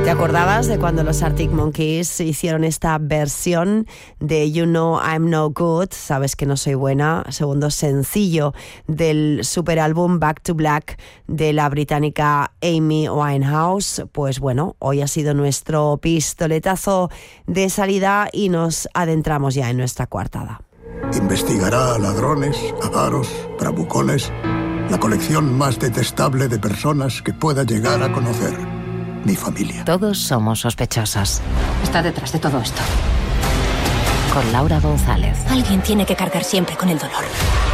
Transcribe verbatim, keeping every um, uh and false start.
¿Te acordabas de cuando los Arctic Monkeys hicieron esta versión de You Know I'm No Good? Sabes que no soy buena, segundo sencillo del superálbum Back to Black de la británica Amy Winehouse. Pues bueno, hoy ha sido nuestro pistoletazo de salida y nos adentramos ya en nuestra coartada. Investigará a ladrones, avaros, bravucones, la colección más detestable de personas que pueda llegar a conocer. Mi familia. Todos somos sospechosos. Está detrás de todo esto. Con Laura González. Alguien tiene que cargar siempre con el dolor.